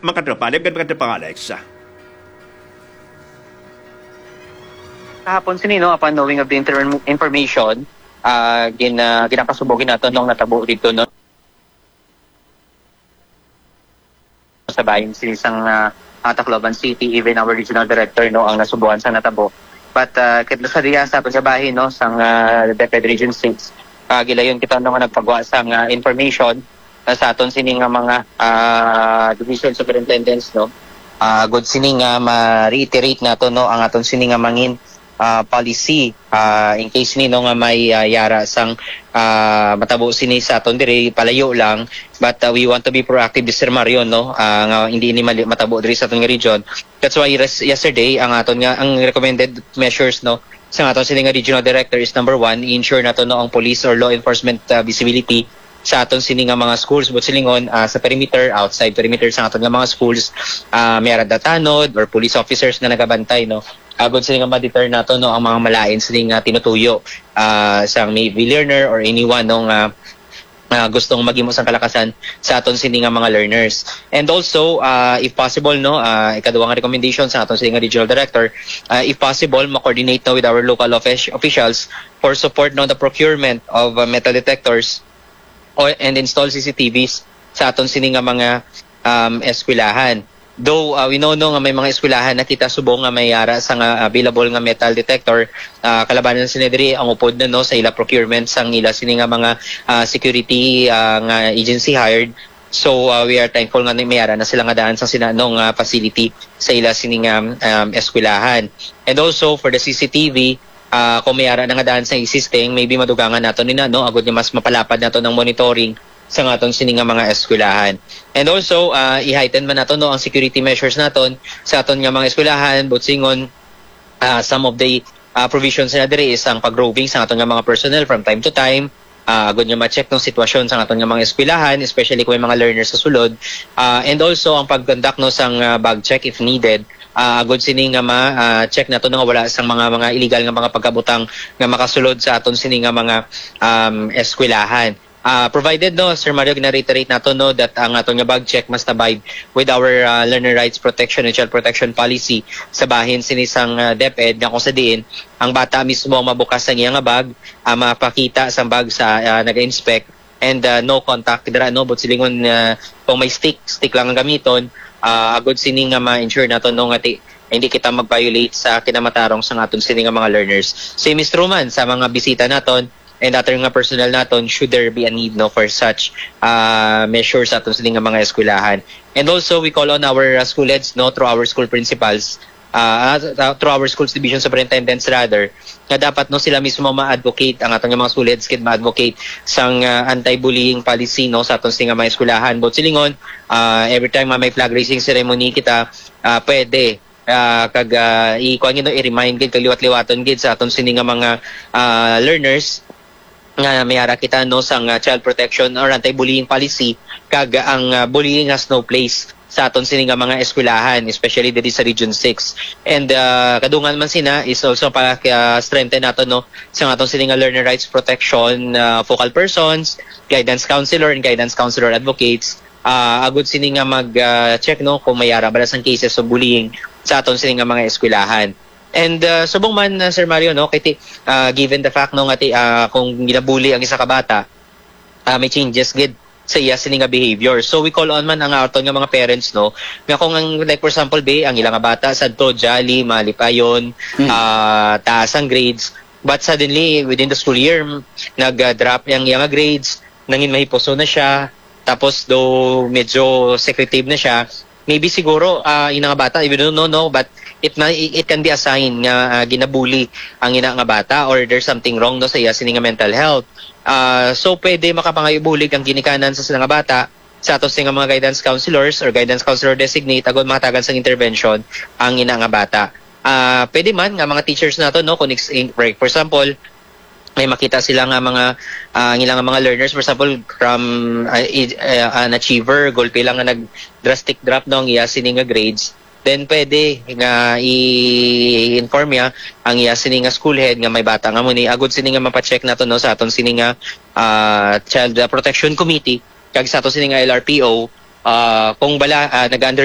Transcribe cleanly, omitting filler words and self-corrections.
makatropa, libre makatropa Alex. Kahapon sinino, upon knowing of the information, ginakasubogin nato nung natabo dito no sa bayan sinisang Tacloban City, even our regional director no ang nasubukan sa natabo. But kitlo sa diya sa bahin no sang DepEd Region 6, gilayon kita nung nagpagawa sang information sa aton sining mga division superintendents no. Good sining ma-reiterate nato no ang aton sining mangin policy in case nino nga may yara sang matabo sini sa aton diri palayo lang, but we want to be proactive Sir Mario no nga hindi ni matabo diri sa aton nga region. That's why yesterday ang aton nga ang recommended measures no sa aton sini nga regional director is number 1, i-ensure nato no ang police or law enforcement visibility sa aton sini nga mga schools but silingon sa perimeter, outside perimeter sa aton nga mga schools, may datanod or police officers nga nagabantay no. Agod sila nga ma-deter nato no ang mga malain sila nga tinutuyo sa maybe learner or anyone no gustong maghimo sang kalakasan sa aton sini nga mga learners. And also if possible no ikaduhang recommendation sa aton sini nga regional director, if possible ma-coordinate no with our local officials for support no the procurement of metal detectors and install CCTVs sa aton sini nga mga eskwelahan. Though we know no nga may mga eskwelahan na kita subong nga may yara sa nga available nga metal detector, kalabanan sila diri ang upod na no sa ila procurement sang ila sini nga mga security nga agency hired. So we are thankful nga may yara na sila nga daan sa sinanong facility sa ila sini nga eskwelahan. And also for the CCTV, kung may yara na nga daan sa existing, maybe madugangan nato nina no agud ni mas mapalapad nato ng monitoring sa aton sini nga mga eskwelahan. And also i-heighten man nato no ang security measures naton sa aton nga mga eskwelahan, but singon some of the provisions na diri is ang pag-roving sa aton nga mga personnel from time to time, agud nga ma-check ng sitwasyon sa aton nga mga eskwelahan, especially kung may mga learners sa sulod, and also ang pag-conduct no sang bag check if needed. Agud sini nga ma-check nato nga wala sang mga illegal nga mga pagkabutang nga makasulod sa aton sini nga mga eskwelahan. Provided no Sir Mario gina-reiterate nato no that ang aton nga bag check must abide with our learner rights protection and child protection policy sa bahin sinisang DepEd nga kung sa diin ang bata mismo mabukas ang iyang bag, mapakita sa bag sa naga-inspect, and no contact dira no but silingon kung may stick lang ang gamiton, agud sini nga ma-ensure nato no nga hindi kita mag-violate sa kinamatarong sa aton sini nga mga learners. Same is true man sa mga bisita naton and other nga personnel naton should there be a need no for such measures aton sa nga mga eskwelahan. And also we call on our school heads no through our school principals, through our schools division superintendents rather, nga dapat no sila mismo ma-advocate ang aton nga mga school heads kid ma-advocate sang anti-bullying policy no sa aton nga mga eskwelahan. But silingon every time may flag raising ceremony kita pwede i-remind gid kag liwat-liwaton gid sa aton sini nga mga learners nga may ara kita no sang child protection or anti-bullying policy, kag ang bullying has no place sa aton sini nga mga eskwelahan, especially diri sa Region 6. And kadungan man sina is also para strengthen nato no sa aton sini nga learner rights protection focal persons, guidance counselor and guidance counselor advocates, agud sini nga mag-check no kung may ara bala sang cases of bullying sa aton sini nga mga eskwelahan. And subong man Sir Mario no kay given the fact no nga kung ginabully ang isa ka bata, may changes gid sa iya sini nga behavior. So we call on man ang aton nga mga parents no nga kung ang like for example ang ilang nga bata sadto jolly malipayon, taas ang grades, but suddenly within the school year nag-drop yang iyang grades, nangin mahiposo na siya, tapos do medyo secretive na siya, maybe siguro ina nga bata, even though no but it can be a sign nga ginabully ang ina nga bata or there's something wrong no sa iya sini nga mental health. So pwede makapangayubulig ang ginikanan sa sila nga bata sa ato nga mga guidance counselors or guidance counselor designate agad matagan sang intervention ang ina nga bata. Pwede man nga mga teachers nato no kung for example may makita sila nga mga ilang mga learners for example from an achiever goal pila nga nag drastic drop no ang iya sini nga grades, then pwede nga i-inform niya ang iya sini nga school head nga may bata nga muni agud sini nga mapa-check nato no sa aton sini nga child protection committee kag sa aton sini nga LRPO kung bala nag-under